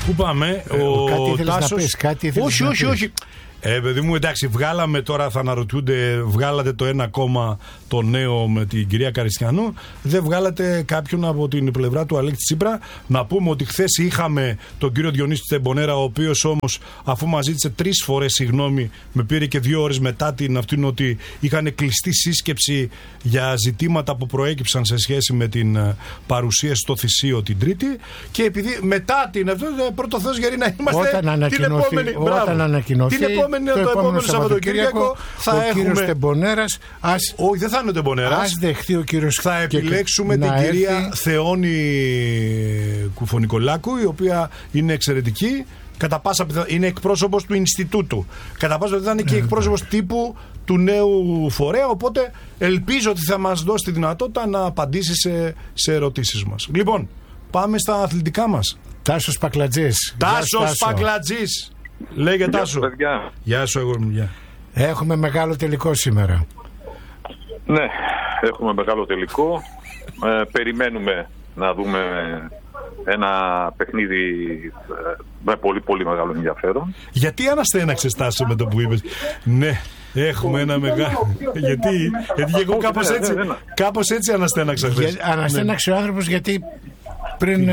Πού πάμε? Κάτι ήθελες να πεις, κάτι ήθελες να πεις. Όχι. Παιδί μου, εντάξει, βγάλαμε τώρα, θα αναρωτιούνται, βγάλατε το ένα κόμμα το νέο με την κυρία Καριστιανού, δεν βγάλατε κάποιον από την πλευρά του Αλέξη Τσίπρα. Να πούμε ότι χθες είχαμε τον κύριο Διονύση Τεμπονέρα, ο οποίος όμως, αφού μας ζήτησε 3 φορές συγγνώμη, με πήρε και 2 ώρες μετά την αυτήν ότι είχαν κλειστή σύσκεψη για ζητήματα που προέκυψαν σε σχέση με την παρουσίαση στο Θησίο την Τρίτη. Και επειδή μετά την πρώτο Θεός Γερή να είμαστε όταν ανακοινωθεί το επόμενο Σαββατοκύριακο θα έχουμε. Κύριος Τεμπονέρας, όχι, δεν θα είναι ο Τεμπονέρας. Ας δεχτεί ο κύριος. Θα επιλέξουμε την κυρία Θεόνη Κουφονικολάκου, η οποία είναι εξαιρετική. Κατά πάσα πιθανότητα είναι εκπρόσωπος του Ινστιτούτου. Κατά πάσα πιθανότητα είναι και εκπρόσωπος τύπου του νέου φορέα. Οπότε ελπίζω ότι θα μας δώσει τη δυνατότητα να απαντήσει σε ερωτήσεις μας. Λοιπόν, πάμε στα αθλητικά μας. Τάσος Πακλατζής. Τάσος Πακλατζής. Λέγε Τάσο. Γεια σου, εγώ. Έχουμε μεγάλο τελικό σήμερα. Ναι, έχουμε μεγάλο τελικό. Περιμένουμε να δούμε ένα παιχνίδι με πολύ πολύ μεγάλο ενδιαφέρον. Γιατί αναστέναξες, Τάσο, με το που είπες? Ναι, έχουμε ένα μεγάλο. Γιατί εγώ κάπως έτσι αναστέναξα χθες. Αναστέναξε ο άνθρωπος γιατί πριν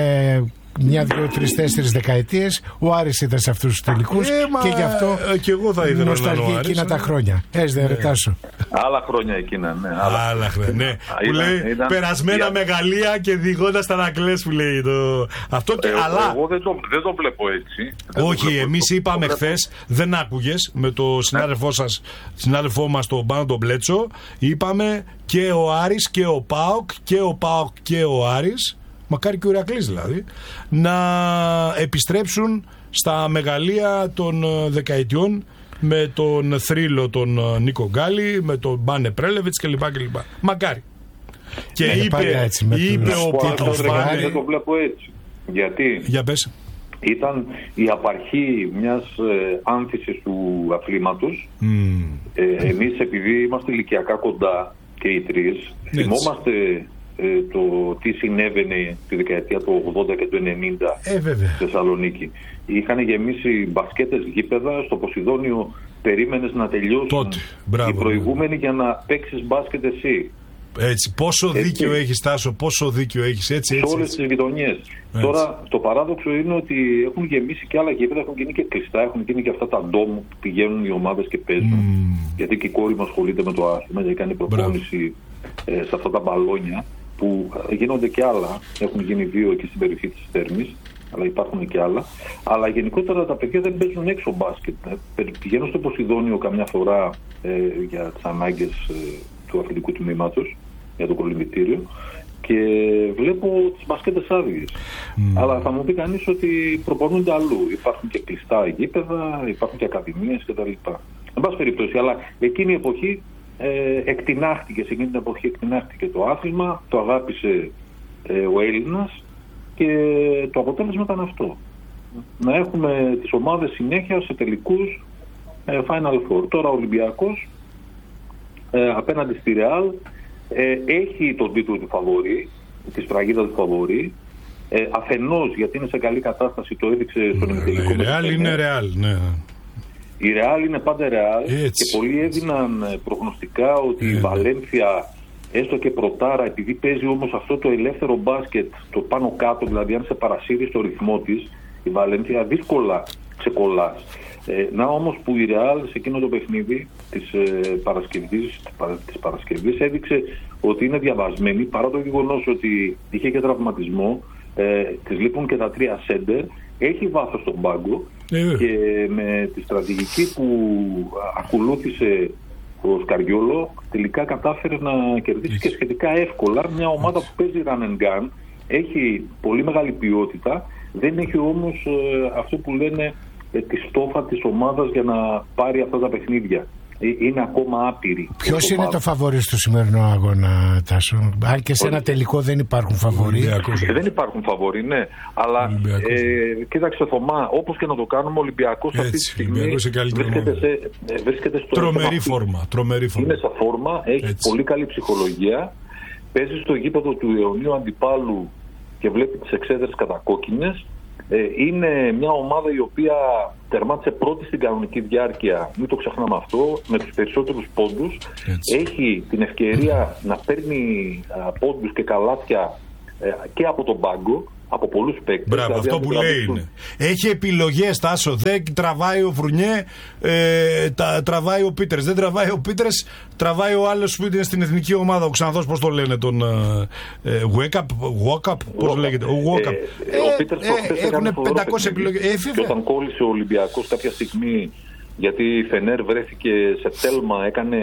1, 2, 3, 4 δεκαετίες ο Άρης ήταν σε αυτούς τους τελικούς και γι' αυτό και εγώ θα ήθελα νοσταλγεί εκείνα τα χρόνια. Δεν ρετάσω. Άλλα χρόνια εκείνα, ναι. Άλλα χρόνια, ναι. Που λέει περασμένα μεγαλεία και διηγώντας τα ανακλές, που λέει αυτό. Αλλά εγώ δεν το βλέπω έτσι. Όχι, εμείς είπαμε χθες, δεν άκουγες, με το συνάδελφό μας τον Πάνο τον Μπλέτσο, είπαμε και ο Άρης και ο ΠΑΟΚ και ο ΠΑΟΚ και ο Άρης, μακάρι και ο Ηρακλής δηλαδή, να επιστρέψουν στα μεγαλεία των δεκαετιών, με τον θρύλο τον Νίκο Γκάλι, με τον Μπάνε Πρέλεβιτς κλπ. Μακάρι. Και είπε ο Πάτος Βάνη. Δεν το βλέπω έτσι. Γιατί για πες. Ήταν η απαρχή μιας άνθησης του αθλήματος. Εμείς, επειδή είμαστε ηλικιακά κοντά και οι τρεις, θυμόμαστε το τι συνέβαινε τη δεκαετία του 80 και του 90 στη Θεσσαλονίκη. Είχαν γεμίσει μπασκέτες γήπεδα, στο Ποσειδόνιο περίμενες να τελειώσουν οι προηγούμενοι για να παίξεις μπάσκετ εσύ. Έτσι, πόσο δίκιο έχεις, Τάσο, πόσο δίκιο έχεις, έτσι. Σε όλες τις γειτονιές. Τώρα το παράδοξο είναι ότι έχουν γεμίσει και άλλα γήπεδα, έχουν γίνει και κλειστά, έχουν γίνει και αυτά τα ντόμ που πηγαίνουν οι ομάδες και παίζουν. Γιατί και η κόρη μου ασχολείται με το άθλημα, γιατί κάνει προπόνηση σε αυτά τα μπαλόνια, που γίνονται και άλλα. Έχουν γίνει 2 εκεί στην περιοχή της Θέρμης, αλλά υπάρχουν και άλλα. Αλλά γενικότερα τα παιδιά δεν παίζουν έξω μπάσκετ. Πηγαίνω στο Ποσειδόνιο καμιά φορά για τις ανάγκες του αθλητικού τμήματος, για το κολυμβητήριο, και βλέπω τις μπασκέτες άδειες. Αλλά θα μου πει κανείς ότι προπονούνται αλλού. Υπάρχουν και κλειστά γήπεδα, υπάρχουν και ακαδημίες κτλ. Εν πάση περιπτώσει, αλλά εκείνη η εποχή εκτινάχτηκε, σε εκείνη την εποχή εκτινάχτηκε το άθλημα, το αγάπησε ο Έλληνας και το αποτέλεσμα ήταν αυτό. Να έχουμε τις ομάδες συνέχεια σε τελικούς Final Four. Τώρα ο Ολυμπιακός απέναντι στη Ρεάλ έχει τον τίτλο του φαβορί, τη σφραγίδα του φαβορί, αφενός γιατί είναι σε καλή κατάσταση, το έδειξε στον ημιτελικό. Η Ρεάλ είναι Ρεάλ, ναι. Η Ρεάλ είναι πάντα Ρεάλ και πολλοί έδιναν προγνωστικά ότι η Βαλένθια έστω και πρωτάρα, επειδή παίζει όμως αυτό το ελεύθερο μπάσκετ, το πάνω κάτω, δηλαδή αν σε παρασύρει στο ρυθμό της, η Βαλένθια δύσκολα ξεκολλάς. Να όμως που η Ρεάλ σε εκείνο το παιχνίδι της Παρασκευής έδειξε ότι είναι διαβασμένη, παρά το γεγονός ότι είχε και τραυματισμό, της λείπουν και τα 3 σέντερ, έχει βάθος στον πάγκο και με τη στρατηγική που ακολούθησε ο Σκαριόλο τελικά κατάφερε να κερδίσει και σχετικά εύκολα μια ομάδα που παίζει run and gun, έχει πολύ μεγάλη ποιότητα, δεν έχει όμως αυτό που λένε τη στόφα της ομάδας για να πάρει αυτά τα παιχνίδια. Είναι ακόμα άπειροι. Ποιος είναι το φαβορί στο σημερινό αγώνα, Τάσο? Αν και σε ένα τελικό δεν υπάρχουν φαβορί. Δεν υπάρχουν φαβορί, ναι. Αλλά κοίταξε, Θωμά, όπως και να το κάνουμε, ο Ολυμπιακός αυτή τη στιγμή βρίσκεται στο τρομερή φόρμα. Είναι σε φόρμα, έχει πολύ καλή ψυχολογία. Παίζει στο γήπεδο του αιωνίου αντιπάλου και βλέπει τις εξέδρες κατακόκκινες. Είναι μια ομάδα η οποία τερμάτισε πρώτη στην κανονική διάρκεια, μην το ξεχνάμε αυτό, με τους περισσότερους πόντους. Έχει την ευκαιρία να παίρνει πόντους και καλάθια και από τον πάγκο, από πολλούς παίκτες. Μπράβο, δηλαδή, αυτό που λέει είναι. Έχει επιλογές, Τάσο. Δεν τραβάει ο Φρουνιέ, τραβάει ο Πίτερς. Δεν τραβάει ο Πίτερς, τραβάει ο άλλος που είναι στην εθνική ομάδα. Ο Ξανθός, πώς το λένε, τον Walkup, πώς λέγεται. Ο Πίτερς έχουν 500 επιλογές. Και όταν κόλλησε ο Ολυμπιακός κάποια στιγμή, γιατί η Φενέρ βρέθηκε σε τέλμα, έκανε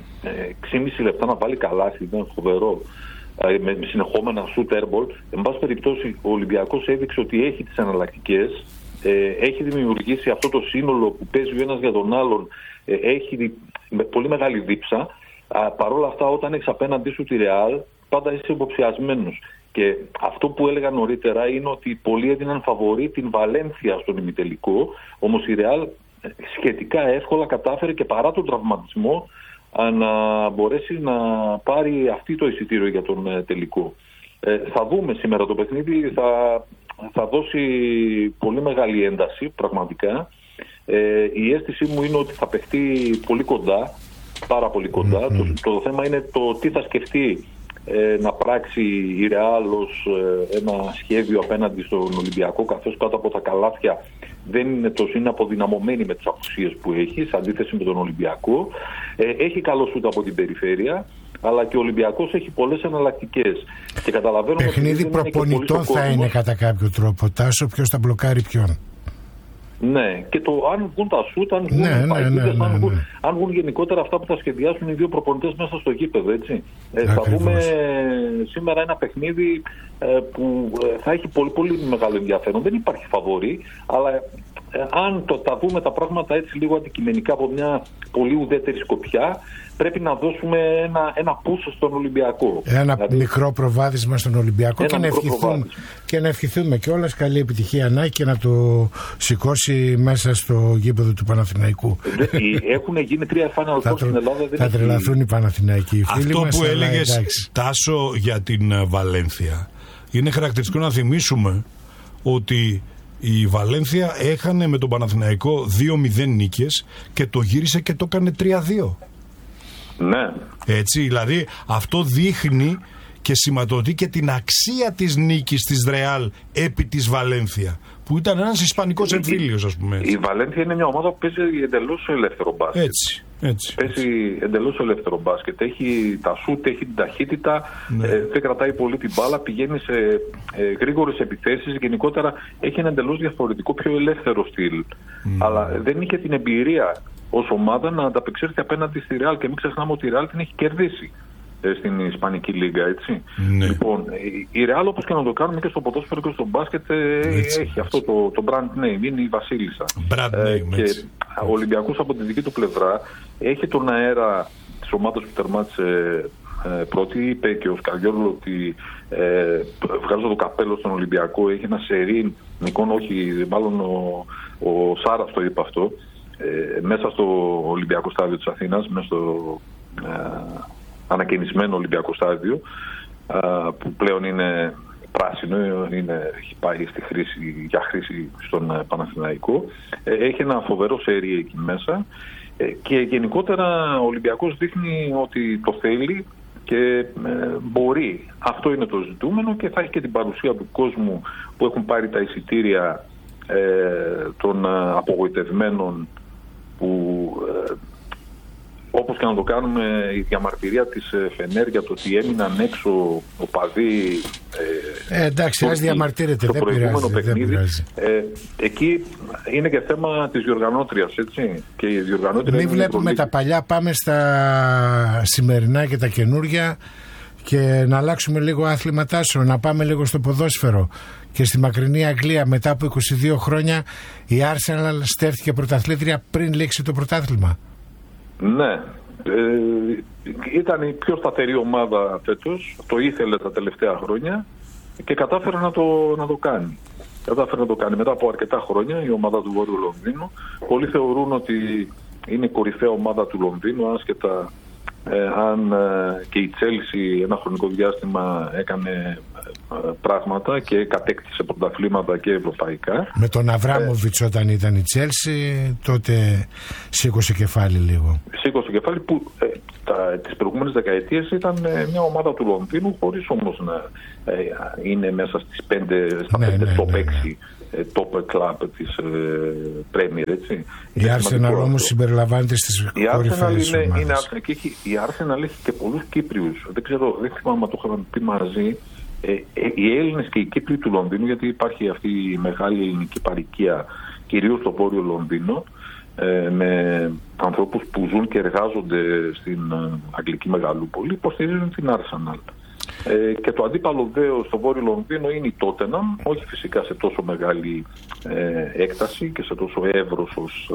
6,5 λεπτά να βάλει καλάθι, ήταν φοβερό, με συνεχόμενα shoot airball. Εν πάση περιπτώσει, ο Ολυμπιακός έδειξε ότι έχει τις εναλλακτικές, έχει δημιουργήσει αυτό το σύνολο που παίζει ο ένας για τον άλλον, έχει πολύ μεγάλη δίψα. Παρ' όλα αυτά, όταν έχεις απέναντί σου τη Real, πάντα είσαι υποψιασμένος. Και αυτό που έλεγα νωρίτερα είναι ότι πολλοί έδιναν φαβορί την Βαλένθια στον ημιτελικό, όμως η Real σχετικά εύκολα κατάφερε και παρά τον τραυματισμό να μπορέσει να πάρει αυτή το εισιτήριο για τον τελικό. Θα δούμε σήμερα το παιχνίδι, θα δώσει πολύ μεγάλη ένταση πραγματικά. Η αίσθησή μου είναι ότι θα παιχτεί πολύ κοντά, πάρα πολύ κοντά. Το θέμα είναι το τι θα σκεφτεί να πράξει η Real ως ένα σχέδιο απέναντι στον Ολυμπιακό, καθώς κάτω από τα καλάθια δεν είναι τόσο, είναι αποδυναμωμένη με τις απουσίες που έχει, σε αντίθεση με τον Ολυμπιακό. Έχει καλό σούτ από την περιφέρεια, αλλά και ο Ολυμπιακός έχει πολλές εναλλακτικές. Και καταλαβαίνω παιχνίδι προπονητών θα είναι κατά κάποιο τρόπο. Τάσο, ποιος θα μπλοκάρει ποιον. Ναι, και το αν βγουν τα σούτ, αν βγουν, αν βγουν γενικότερα αυτά που θα σχεδιάσουν οι δύο προπονητές μέσα στο γήπεδο, έτσι. Θα δούμε σήμερα ένα παιχνίδι που θα έχει πολύ, πολύ μεγάλο ενδιαφέρον. Δεν υπάρχει φαβορί, αλλά αν τα δούμε τα πράγματα έτσι λίγο αντικειμενικά από μια πολύ ουδέτερη σκοπιά, πρέπει να δώσουμε ένα πούσο στον Ολυμπιακό. Ένα μικρό προβάδισμα στον Ολυμπιακό και να ευχηθούμε κιόλας καλή επιτυχία Νάκη και να το σηκώσει μέσα στο γήπεδο του Παναθηναϊκού. Έχουν γίνει 3 Final Four στην Ελλάδα. Θα τρελαθούν οι Παναθηναϊκοί. Αυτό που έλεγες, Τάσο, για την Βαλένθια, είναι χαρακτηριστικό να θυμίσουμε ότι η Βαλένθια έχανε με τον Παναθηναϊκό 2-0 νίκες και το γύρισε και το έκανε 3-2. Ναι. Έτσι, δηλαδή αυτό δείχνει και σηματοδοτεί και την αξία της νίκης της Ρεάλ επί της Βαλένθια, που ήταν ένας ισπανικός εμφύλιος, ας πούμε. Η Βαλένθια είναι μια ομάδα που παίζει εντελώς ελεύθερο μπάσκετ. Έτσι. Παίζει εντελώς ελεύθερο μπάσκετ. Έχει τα σούτ, έχει την ταχύτητα, δεν κρατάει πολύ την μπάλα, πηγαίνει σε γρήγορες επιθέσεις. Γενικότερα έχει ένα εντελώς διαφορετικό, πιο ελεύθερο στυλ. Αλλά δεν είχε την εμπειρία ως ομάδα να ανταπεξέλθει απέναντι στη Real, και μην ξεχνάμε ότι η Real την έχει κερδίσει στην Ισπανική Λίγκα, έτσι. Ναι. Λοιπόν, η Real, όπως και να το κάνουμε και στο ποδόσφαιρο και στο μπάσκετ, έχει αυτό το brand name, είναι η Βασίλισσα. Και ο Ολυμπιακός από τη δική του πλευρά έχει τον αέρα της ομάδας που τερμάτισε πρώτη. Είπε και ο Σκαριόλου ότι βγάζω το καπέλο στον Ολυμπιακό, έχει ένα σερί νικών, όχι, μάλλον ο Σάρας το είπε αυτό, μέσα στο Ολυμπιακό Στάδιο της Αθήνας, μέσα στο ανακαινισμένο Ολυμπιακό Στάδιο, που πλέον είναι πράσινο, έχει πάει για χρήση στον Παναθηναϊκό. Έχει ένα φοβερό σερί εκεί μέσα, και γενικότερα ο Ολυμπιακός δείχνει ότι το θέλει και μπορεί. Αυτό είναι το ζητούμενο, και θα έχει και την παρουσία του κόσμου που έχουν πάρει τα εισιτήρια των απογοητευμένων, που όπως και να το κάνουμε, η διαμαρτυρία της Φενέρ για το ότι έμειναν έξω οπαδοί εντάξει, ας διαμαρτύρεται, δεν πειράζει. Εκεί είναι και θέμα της διοργανώτριας, έτσι. Και η διοργανώτρια μην βλέπουμε τα παλιά, πάμε στα σημερινά και τα καινούργια, και να αλλάξουμε λίγο άθλημα, Τάσο, να πάμε λίγο στο ποδόσφαιρο. Και στη μακρινή Αγγλία, μετά από 22 χρόνια, η Arsenal στέφθηκε πρωταθλήτρια πριν λήξει το πρωτάθλημα. Ναι. Ήταν η πιο σταθερή ομάδα φέτος, το ήθελε τα τελευταία χρόνια και κατάφερε να το κάνει. Μετά από αρκετά χρόνια η ομάδα του Βόρειου Λονδίνου. Πολλοί θεωρούν ότι είναι η κορυφαία ομάδα του Λονδίνου, άσχετα αν και η Chelsea ένα χρονικό διάστημα έκανε πράγματα και κατέκτησε πρωταθλήματα και ευρωπαϊκά. Με τον Αβράμοβιτς όταν ήταν η Τσέλσι, τότε σήκωσε κεφάλι λίγο. Σήκωσε κεφάλι που τις προηγούμενες δεκαετίες ήταν μια ομάδα του Λονδίνου, χωρίς όμως να είναι μέσα στις 5 top 6 top club της Premier, έτσι. Η Arsenal όμως συμπεριλαμβάνεται στις κορυφαίες ομάδες. Η Arsenal έχει και πολλούς Κύπριους. Δεν θυμάμαι αν το είχαμε πει μαζί. Οι Έλληνες και οι Κύπριοι του Λονδίνου, γιατί υπάρχει αυτή η μεγάλη ελληνική παροικία κυρίως στο βόρειο Λονδίνο, με ανθρώπους που ζουν και εργάζονται στην αγγλική μεγαλούπολη, υποστηρίζουν την Arsenal. Και το αντίπαλο δέο στο βόρειο Λονδίνο είναι η Tottenham, όχι φυσικά σε τόσο μεγάλη έκταση και σε τόσο εύρος ως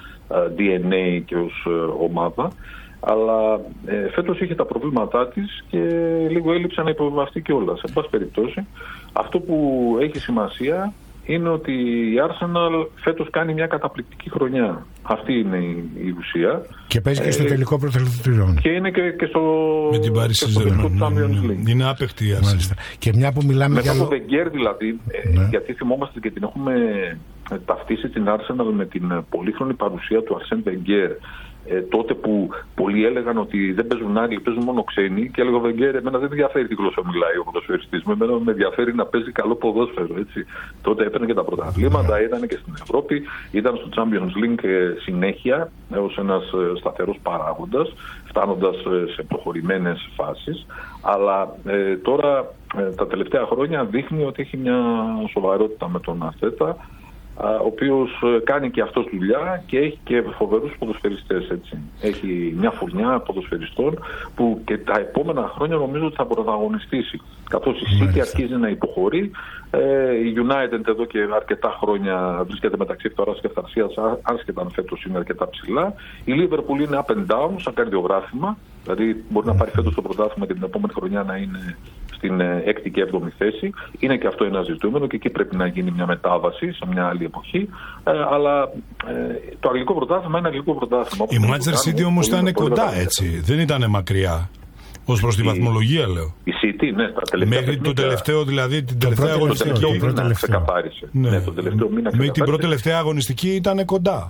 DNA και ως ομάδα, αλλά φέτος είχε τα προβλήματά της και λίγο έλειψε να υποβιβαστεί κιόλας. Σε πάση περιπτώσει, αυτό που έχει σημασία είναι ότι η Arsenal φέτος κάνει μια καταπληκτική χρονιά. Αυτή είναι η ουσία. Και παίζει και στο τελικό πρωταθλητριών. Και είναι και στο με την Paris Saint-Germain. Είναι άπεχτη η Arsenal. Και μια που μιλάμε για το Wenger δηλαδή, γιατί θυμόμαστε και την έχουμε ταυτίσει την Arsenal με την πολύχρονη παρουσία του Arsène Wenger. Τότε που πολλοί έλεγαν ότι δεν παίζουν Άγγλοι, παίζουν μόνο ξένοι, και έλεγα ο Wenger, εμένα δεν με ενδιαφέρει τι γλώσσα μιλάει ο ποδοσφαιριστής μου, εμένα με ενδιαφέρει να παίζει καλό ποδόσφαιρο. Έτσι. Τότε έπαιρνε και τα πρωταθλήματα, ήταν και στην Ευρώπη, ήταν στο Champions League συνέχεια ως ένας σταθερός παράγοντας, φτάνοντας σε προχωρημένες φάσεις. Αλλά τώρα τα τελευταία χρόνια δείχνει ότι έχει μια σοβαρότητα με τον Αρτέτα, ο οποίος κάνει και αυτός δουλειά και έχει και φοβερούς ποδοσφαιριστές, έτσι. Έχει μια φουρνιά ποδοσφαιριστών που και τα επόμενα χρόνια νομίζω ότι θα πρωταγωνιστήσει. Καθώς η City αρχίζει να υποχωρεί, η United εδώ και αρκετά χρόνια βρίσκεται μεταξύ φθοράς και αυθαρσίας, άσχετα αν φέτος είναι αρκετά ψηλά. Η Liverpool είναι up and down, σαν καρδιογράφημα, δηλαδή μπορεί να πάρει φέτος το πρωτάθλημα και την επόμενη χρονιά να είναι στην 6η και 7η θέση. Είναι και αυτό ένα ζητούμενο και εκεί πρέπει να γίνει μια μετάβαση σε μια άλλη εποχή. Αλλά το αγγλικό πρωτάθλημα είναι αγγλικό πρωτάθλημα. Η Manchester City όμως ήταν κοντά, έτσι. Δεν ήταν μακριά. Ως προς τη βαθμολογία, λέω. Η City, ναι, τα τελευταία. Μέχρι το τελευταίο, δηλαδή την τελευταία αγωνιστική. Ξεκαθάρισε. Ναι, το τελευταίο μήνα μέχρι την πρώτη τελευταία αγωνιστική ήταν κοντά.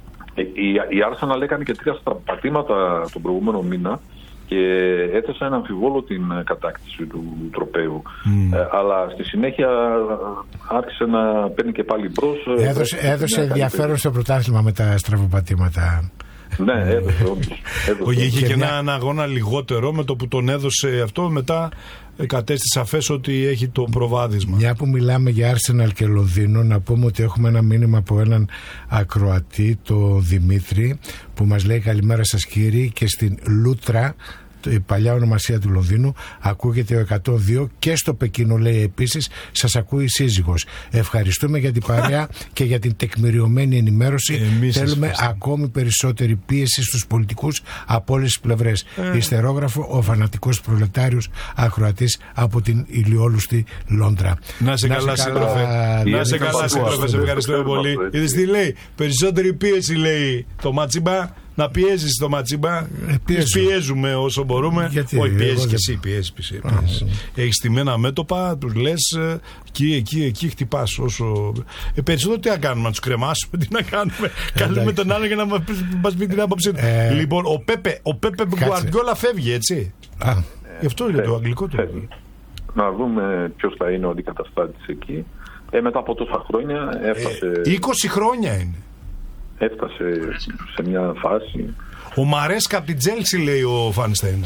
Η Arsenal έκανε και 3 στραπατήματα τον προηγούμενο μήνα και έθεσε ένα αμφιβόλο την κατάκτηση του τροπαίου. Αλλά στη συνέχεια άρχισε να παίρνει και πάλι μπρος. Έδωσε ενδιαφέρον στο πρωτάθλημα με τα στραβοπατήματα. Ναι, έδωσε όντως. Όχι, είχε και έναν αγώνα λιγότερο, με το που τον έδωσε αυτό, μετά κατέστησε σαφές ότι έχει το προβάδισμα. Μια που μιλάμε για Arsenal και Λονδίνο, να πούμε ότι έχουμε ένα μήνυμα από έναν ακροατή, το Δημήτρη, που μας λέει καλημέρα σας κύριοι, και στην Λούτρα, η παλιά ονομασία του Λονδίνου, ακούγεται ο 102, και στο Πεκίνο λέει επίσης σας ακούει η σύζυγος. Ευχαριστούμε για την παρέα και για την τεκμηριωμένη ενημέρωση. Θέλουμε ακόμη περισσότερη πίεση στους πολιτικούς από όλες τις πλευρές. Ιστερόγραφο, ο φανατικός προλετάριος ακροατής από την ηλιόλουστη Λόντρα. Να σε καλά, σύντροφε. Να σε καλά, σύντροφε. Σε ευχαριστούμε πολύ. Είδες τι λέει? Περισσότερη πίεση, λέει το Μάτσιμπα. Να πιέζεις το Ματσίμπα. Πιέζουμε όσο μπορούμε. Όχι, πιέζεις και εσύ. Πιέζεις. Έχεις στημένα μέτωπα, τους λες εκεί χτυπάς. Περισσότερο τι να κάνουμε, να τους κρεμάσουμε, τι να κάνουμε. Καλούμε τον άλλο για να μας πει την άποψή του. Λοιπόν, ο Πέπε Γκουαρδιόλα φεύγει, έτσι. Γι' αυτό είναι το αγγλικό του. Να δούμε ποιος θα είναι ο αντικαταστάτης εκεί. Μετά από τόσα χρόνια έφτασε. 20 χρόνια είναι. Έφτασε σε μια φάση. Ο Μαρέσκα από την Τζέλσι, λέει ο Φάνισταϊν.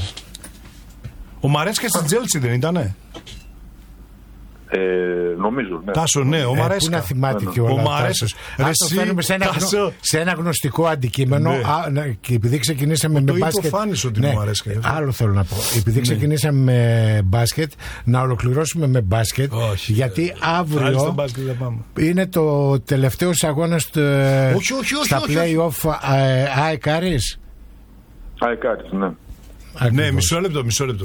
Ο Μαρέσκα στην Τζέλσι δεν ήτανε? Νομίζω, ναι. Τάσο, ναι, ο Μαρέσκα. Πού να θυμάται και όλα. Ο Μαρέσκα. Ας το φέρουμε σε ένα γνωστικό αντικείμενο. Και επειδή ξεκινήσαμε με μπάσκετ. Ναι, άλλο θέλω να πω. Επειδή ξεκινήσαμε με μπάσκετ, να ολοκληρώσουμε με μπάσκετ. Γιατί αύριο είναι το τελευταίο αγώνα στα play-off ΑΕΚ Άρης. ΑΕΚ Άρης, ναι. Ναι, μισό λεπτό.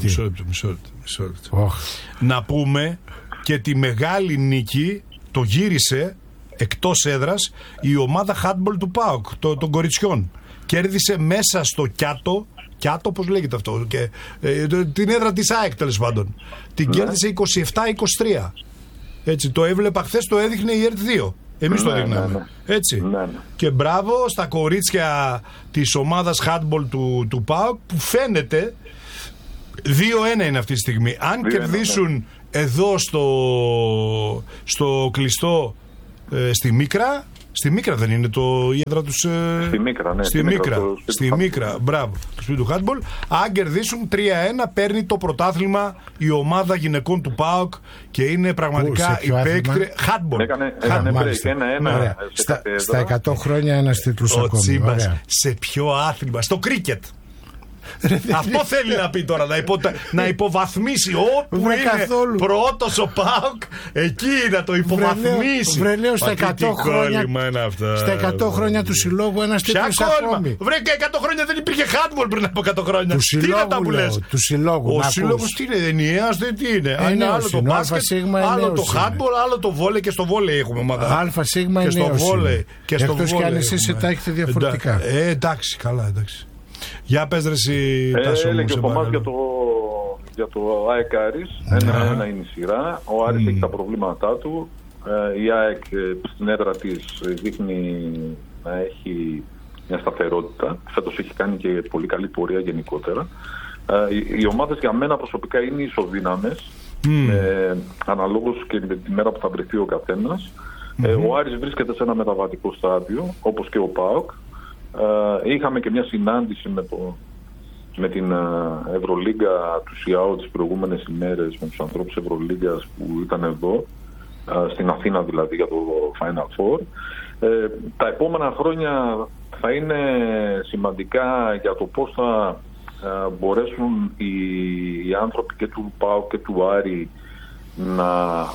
Να πούμε και τη μεγάλη νίκη, το γύρισε εκτός έδρας η ομάδα handball του ΠΑΟΚ των κοριτσιών. Κέρδισε μέσα στο Κιάτο Κιάτο, πώς λέγεται αυτό. Και, την έδρα της ΑΕΚ, τέλος πάντων. Την κέρδισε 27-23. Έτσι, το έβλεπα χθες, το έδειχνε η ΕΡΤ2. Εμείς το δείχναμε. Έτσι. Και μπράβο στα κορίτσια της ομάδας handball του ΠΑΟΚ, που φαίνεται 2-1 είναι αυτή τη στιγμή. Αν κερδίσουν εδώ στο κλειστό στη Μίκρα. Στη Μίκρα δεν είναι η έδρα τους? Στη Μίκρα, ναι. Στη Μίκρα, μπράβο. Το σπίτι του handball. Αν κερδίσουν 3-1, παίρνει το πρωτάθλημα η ομάδα γυναικών του ΠΑΟΚ και είναι πραγματικά η παίκτρια. Handball. Έκανε break 1-1. Στα 100 χρόνια ένας τίτλος ακόμη. Σε ποιο άθλημα? Στο κρίκετ. Αυτό θέλει να πει τώρα, να υποβαθμίσει όπου είναι πρώτος ο ΠΑΟΚ, εκεί να το υποβαθμίσει. Βρελαίο στα 100 χρόνια του συλλόγου ένας τίτλος ακόμη. Βρε, και 100 χρόνια δεν υπήρχε handball πριν από 100 χρόνια. Τι είναι αυτά που λες? Του συλλόγου. Ο συλλόγος τι είναι, ενιαίος, τι είναι? Είναι άλλο το μπάσκετ, άλλο το handball, άλλο το βόλεϊ, και στο βόλεϊ έχουμε ομάδα. Αλφα Σίγμα είναι νέος. Εκτός κι αν εσείς τα έχετε διαφορετικά. Εντάξει, καλά, εντάξει. Για πες ρε εσύ, Τάσο. Έλεγε ο Θωμάς για το ΑΕΚ Άρης. 1-1 είναι η σειρά. Ο Άρης έχει τα προβλήματά του. Η ΑΕΚ στην έδρα της δείχνει να έχει μια σταθερότητα. Φέτος έχει κάνει και πολύ καλή πορεία γενικότερα. Οι ομάδες για μένα προσωπικά είναι ισοδύναμες, αναλόγως και με τη μέρα που θα βρεθεί ο καθένας. Ο Άρης βρίσκεται σε ένα μεταβατικό στάδιο, όπως και ο ΠΑΟΚ. Είχαμε και μια συνάντηση με την Ευρωλίγκα του ΣΙΑΟ τις προηγούμενες ημέρες, με τους ανθρώπους Ευρωλίγκας που ήταν εδώ, στην Αθήνα δηλαδή, για το Final Four. Τα επόμενα χρόνια θα είναι σημαντικά για το πώς θα μπορέσουν οι άνθρωποι και του ΠΑΟ και του Άρη να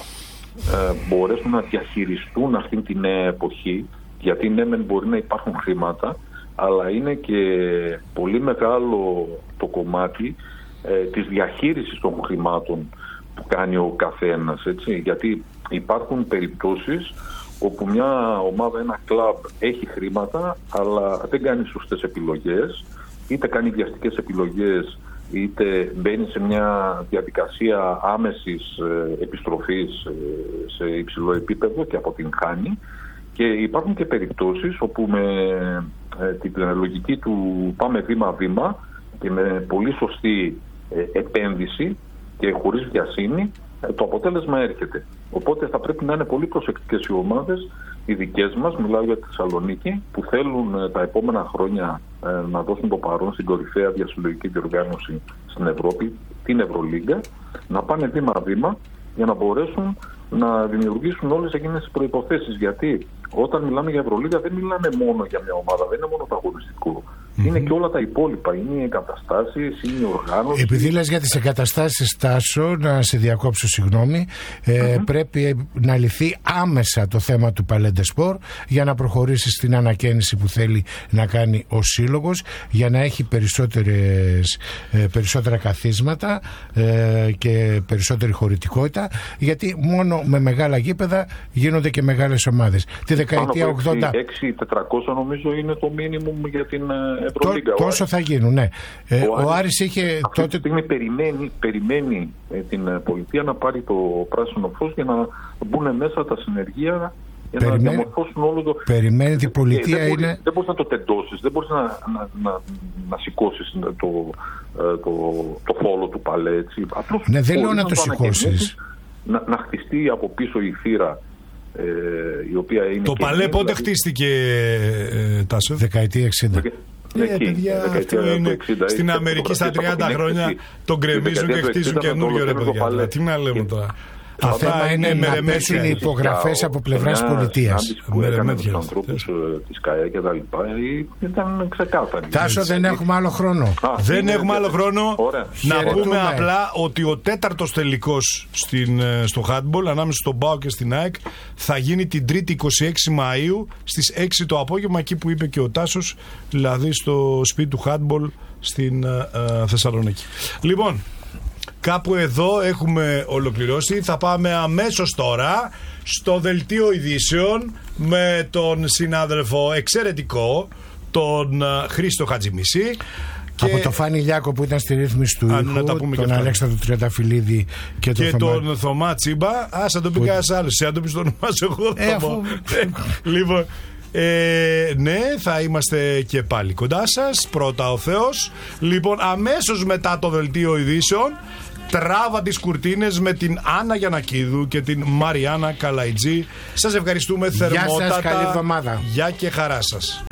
μπορέσουν να διαχειριστούν αυτή τη νέα εποχή, γιατί ναι, μπορεί να υπάρχουν χρήματα, αλλά είναι και πολύ μεγάλο το κομμάτι της διαχείρισης των χρημάτων που κάνει ο καθένας, έτσι, γιατί υπάρχουν περιπτώσεις όπου μια ομάδα, ένα κλαμπ έχει χρήματα αλλά δεν κάνει σωστές επιλογές, είτε κάνει βιαστικές επιλογές, είτε μπαίνει σε μια διαδικασία άμεσης επιστροφής σε υψηλό επίπεδο και αποτυγχάνει. Και υπάρχουν και περιπτώσεις όπου με την λογική του πάμε βήμα-βήμα και με πολύ σωστή επένδυση και χωρίς βιασύνη, το αποτέλεσμα έρχεται. Οπότε θα πρέπει να είναι πολύ προσεκτικές οι ομάδες, οι δικές μας, μιλάω για τη Θεσσαλονίκη, που θέλουν τα επόμενα χρόνια να δώσουν το παρόν στην κορυφαία διασυλλογική διοργάνωση στην Ευρώπη, την Ευρωλίγκα, να πάνε βήμα-βήμα για να μπορέσουν να δημιουργήσουν όλες εκείνες τις προϋποθέσεις. Γιατί όταν μιλάμε για Ευρωλίγα δεν μιλάμε μόνο για μια ομάδα, δεν είναι μόνο το αγωνιστικό. Είναι και όλα τα υπόλοιπα. Είναι οι εγκαταστάσεις, είναι η οργάνωση. Επειδή λες για τις εγκαταστάσεις, Τάσο, να σε διακόψω, συγγνώμη, πρέπει να λυθεί άμεσα το θέμα του Παλέντε Σπορ για να προχωρήσει στην ανακαίνιση που θέλει να κάνει ο σύλλογος, για να έχει περισσότερα καθίσματα και περισσότερη χωρητικότητα, γιατί μόνο με μεγάλα γήπεδα γίνονται και μεγάλες ομάδες. Τη δεκαετία 80. 6.400 νομίζω είναι το μίνιμουμ για την Ευρωλίγκα. Τόσο θα γίνουν, ναι. Ο Άρης είχε αυτή τη στιγμή περιμένει την πολιτεία να πάρει το πράσινο φως για να μπουν μέσα τα συνεργεία για να διαμορφώσουν όλο το... Περιμένει την πολιτεία δεν μπορείς να το τεντώσεις, δεν μπορείς να σηκώσεις το φόλο του παλέ, έτσι. Απλώς ναι, δεν λέω να το σηκώσεις. Να χτιστεί από πίσω η θύρα, η οποία είναι... Το παλέ πότε χτίστηκε, Τάσο? Δεκαετία 60. Παιδιά, αυτό είναι στην Αμερική στα 30 χρόνια τον κρεμίζουν και χτίζουν καινούριο, ρε παιδιά. Τι να λέμε τώρα. Το θέμα είναι να πέσουν οι υπογραφές από πλευράς πολιτείας. Που έκανε τους ανθρώπους της ΚΑΕ και τα λοιπά ήταν ξεκάθαρη. Τάσο, δεν έχουμε άλλο χρόνο. Δεν έχουμε άλλο χρόνο. Να πούμε απλά ότι ο τέταρτος τελικός στο handball ανάμεσα στον ΠΑΟ και στην ΑΕΚ θα γίνει την Τρίτη 26 Μαΐου στις 6 το απόγευμα, εκεί που είπε και ο Τάσος, δηλαδή στο σπίτι του handball στην Θεσσαλονίκη. Λοιπόν, κάπου εδώ έχουμε ολοκληρώσει. Θα πάμε αμέσως τώρα στο δελτίο ειδήσεων με τον συνάδελφο εξαιρετικό, τον Χρήστο Χατζημίση. Από το Φάνη Λιάκο που ήταν στη ρύθμιση του ήχου, τον Αλέξανδρο Τριανταφυλλίδη και τον Θωμά Τσίμπα. Θα το πει κανένα άλλο. Αν το πει το ονομάζω εγώ. Λοιπόν. Ναι, θα είμαστε και πάλι κοντά σας. Πρώτα ο Θεός. Λοιπόν, αμέσως μετά το δελτίο ειδήσεων, τράβα τις κουρτίνες με την Άννα Γιαννακίδου και την Μαριάννα Καλαϊτζή. Σας ευχαριστούμε θερμότατα. Γεια σας, καλή εβδομάδα. Γεια και χαρά σας.